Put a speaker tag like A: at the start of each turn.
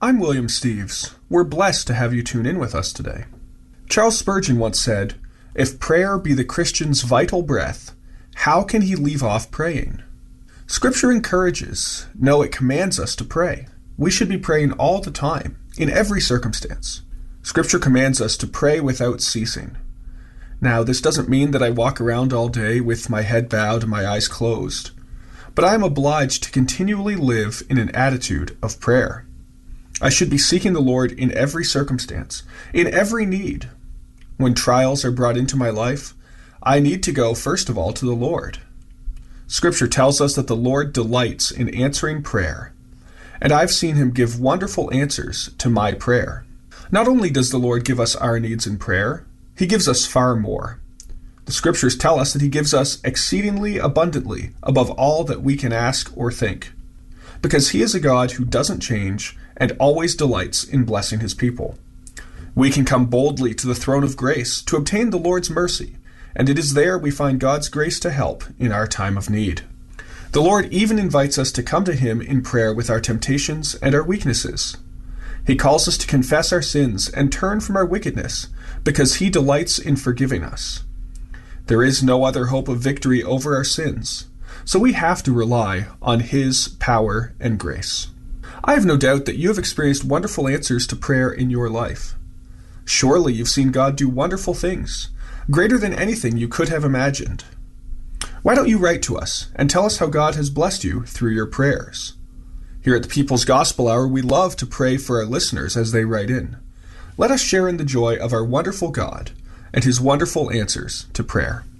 A: I'm William Steves. We're blessed to have you tune in with us today. Charles Spurgeon once said, "If prayer be the Christian's vital breath, how can he leave off praying?" Scripture encourages, no, it commands us to pray. We should be praying all the time, in every circumstance. Scripture commands us to pray without ceasing. Now, this doesn't mean that I walk around all day with my head bowed and my eyes closed, but I am obliged to continually live in an attitude of prayer. I should be seeking the Lord in every circumstance, in every need. When trials are brought into my life, I need to go first of all to the Lord. Scripture tells us that the Lord delights in answering prayer, and I've seen him give wonderful answers to my prayer. Not only does the Lord give us our needs in prayer, he gives us far more. The Scriptures tell us that he gives us exceedingly abundantly above all that we can ask or think, because he is a God who doesn't change and always delights in blessing his people. We can come boldly to the throne of grace to obtain the Lord's mercy, and it is there we find God's grace to help in our time of need. The Lord even invites us to come to him in prayer with our temptations and our weaknesses. He calls us to confess our sins and turn from our wickedness, because he delights in forgiving us. There is no other hope of victory over our sins, so we have to rely on his power and grace. I have no doubt that you have experienced wonderful answers to prayer in your life. Surely you've seen God do wonderful things, greater than anything you could have imagined. Why don't you write to us and tell us how God has blessed you through your prayers? Here at the People's Gospel Hour, we love to pray for our listeners as they write in. Let us share in the joy of our wonderful God and his wonderful answers to prayer.